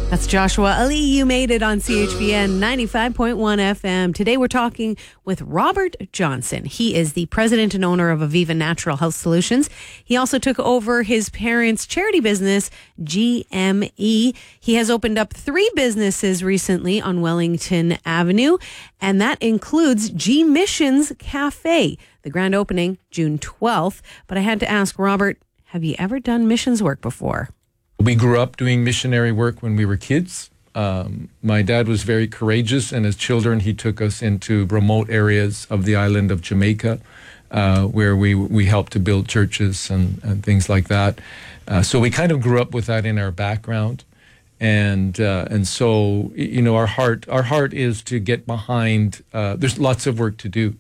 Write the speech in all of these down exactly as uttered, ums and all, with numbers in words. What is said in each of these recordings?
That's Joshua Ali. You made it on C H V N ninety-five point one F M. Today we're talking with Robert Johnson. He is the president and owner of Aviva Natural Health Solutions. He also took over his parents' charity business, G M E. He has opened up three businesses recently on Wellington Avenue, and that includes G Missions Cafe. The grand opening, June twelfth. But I had to ask, Robert, have you ever done missions work before? We grew up doing missionary work when we were kids. Um, my dad was very courageous, and as children, he took us into remote areas of the island of Jamaica, uh, where we we helped to build churches and, and things like that. Uh, so we kind of grew up with that in our background, and uh, and so you know our heart our heart is to get behind. Uh, there's lots of work to do,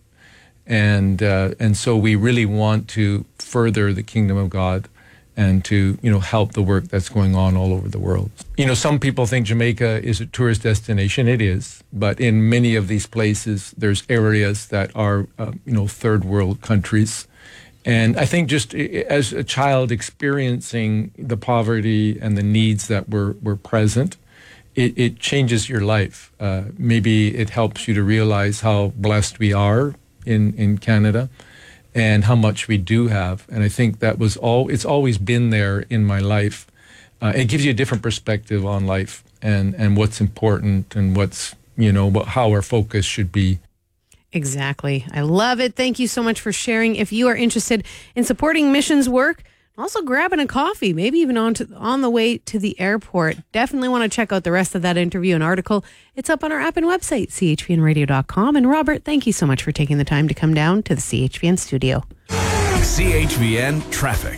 and uh, and so we really want to further the kingdom of God, and to, you know, help the work that's going on all over the world. You know, some people think Jamaica is a tourist destination. It is. But in many of these places, there's areas that are, uh, you know, third world countries. And I think just as a child experiencing the poverty and the needs that were, were present, it, it changes your life. Uh, maybe it helps you to realize how blessed we are in, in Canada, and how much we do have. And I think that was all, it's always been there in my life. Uh, it gives you a different perspective on life and, and what's important and what's, you know, what, how our focus should be. Exactly. I love it. Thank you so much for sharing. If you are interested in supporting missions work, also grabbing a coffee, maybe even on, to, on the way to the airport, definitely want to check out the rest of that interview and article. It's up on our app and website, c h v n radio dot com. And Robert, thank you so much for taking the time to come down to the C H V N studio. C H V N traffic.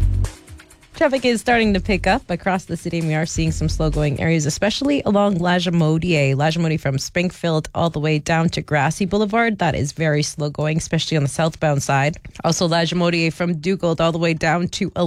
Traffic is starting to pick up across the city, and we are seeing some slow-going areas, especially along Lagimodiere. Lagimodiere from Springfield all the way down to Grassy Boulevard. That is very slow-going, especially on the southbound side. Also, Lagimodiere from Dugald all the way down to